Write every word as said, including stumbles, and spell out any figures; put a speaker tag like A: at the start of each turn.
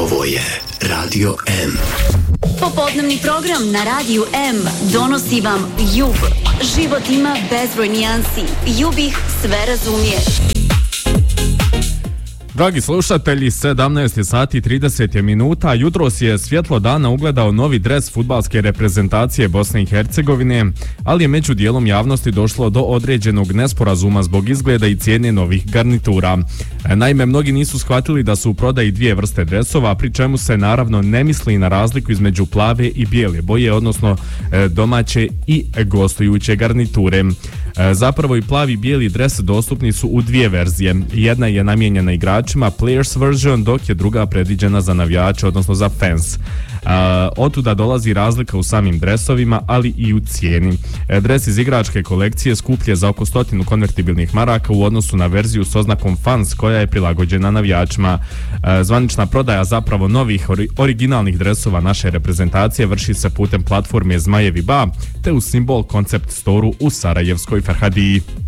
A: Ovo je Radio M.
B: Popodnevni program na Radiju M donosi vam Jug. Život ima bezbroj nijansi. Jug ih sve razumije.
C: Dragi slušatelji, sedamnaest sati i trideset minuta, jutros je svjetlo dana ugledao novi dres fudbalske reprezentacije Bosne i Hercegovine, ali je među dijelom javnosti došlo do određenog nesporazuma zbog izgleda i cijene novih garnitura. Naime, mnogi nisu shvatili da su u prodaji dvije vrste dresova, pri čemu se naravno ne misli na razliku između plave i bijele boje, odnosno domaće i gostujuće garniture. Zapravo i plavi i bijeli dres dostupni su u dvije verzije. Jedna je namijenjena igračima, players version, dok je druga predviđena za navijače, odnosno za fans. Uh, otuda dolazi razlika u samim dresovima, ali i u cijeni. Dres iz igračke kolekcije skuplje za oko stotinu konvertibilnih maraka u odnosu na verziju s oznakom fans koja je prilagođena navijačima. Uh, zvanična prodaja zapravo novih ori- originalnih dresova naše reprezentacije vrši se putem platforme Zmajevi Ba te u Simbol Concept Storu u Sarajevskoj Ferhadiji.